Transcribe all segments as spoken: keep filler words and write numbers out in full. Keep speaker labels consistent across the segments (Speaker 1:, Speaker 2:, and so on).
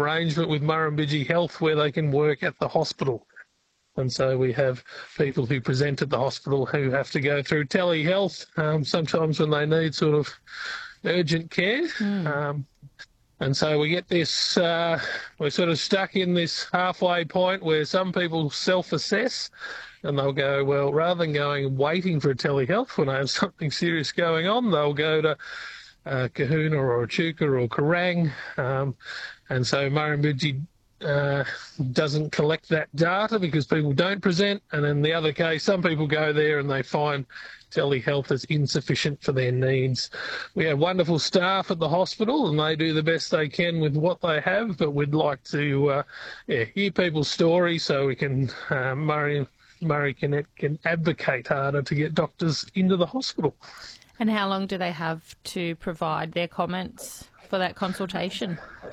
Speaker 1: arrangement with Murrumbidgee Health where they can work at the hospital. And so we have people who present at the hospital who have to go through telehealth um, sometimes when they need sort of urgent care. Mm. Um, and so we get this, uh, we're sort of stuck in this halfway point where some people self-assess and they'll go, well, rather than going and waiting for a telehealth when they have something serious going on, they'll go to uh, Kahuna or Echuca or Kerrang. Um, and so Murrumbidgee uh, doesn't collect that data because people don't present. And in the other case, some people go there and they find telehealth is insufficient for their needs. We have wonderful staff at the hospital and they do the best they can with what they have, but we'd like to uh, yeah, hear people's stories so we can, uh, Murray, Murray can, can advocate harder to get doctors into the hospital.
Speaker 2: And how long do they have to provide their comments for that consultation?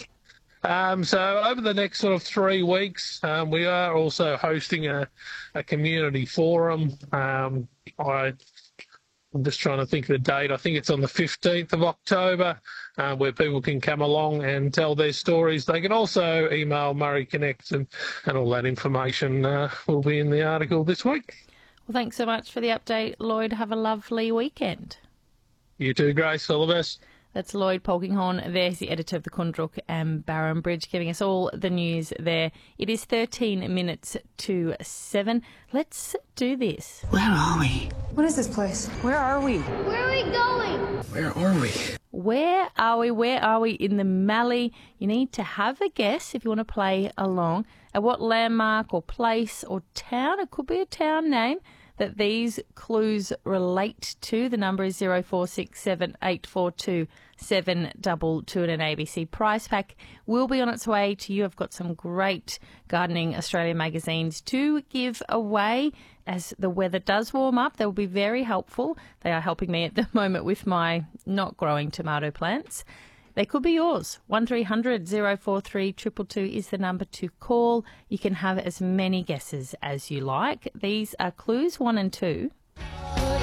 Speaker 1: Um, so over the next sort of three weeks, um, we are also hosting a, a community forum. Um, I, I'm just trying to think of the date. I think it's on the fifteenth of October, uh, where people can come along and tell their stories. They can also email Murray Connect and, and all that information uh, will be in the article this week.
Speaker 2: Well, thanks so much for the update, Lloyd. Have a lovely weekend.
Speaker 1: You too, Grace. All the best.
Speaker 2: That's Lloyd Polkinghorne. There's the editor of the Kundrook and Barham Bridge giving us all the news there. It is thirteen minutes to seven. Let's do this.
Speaker 3: Where are we?
Speaker 4: What is this place? Where are we?
Speaker 5: Where are we going?
Speaker 3: Where are we?
Speaker 2: Where are we? Where are we in the Mallee? You need to have a guess if you want to play along at what landmark or place or town, it could be a town name, that these clues relate to. The number is zero four six seven eight four two seven two two, and an A B C prize pack will be on its way to you. I've got some great Gardening Australia magazines to give away as the weather does warm up. They will be very helpful. They are helping me at the moment with my not growing tomato plants. They could be yours. one three hundred oh four three two two two is the number to call. You can have as many guesses as you like. These are clues one and two.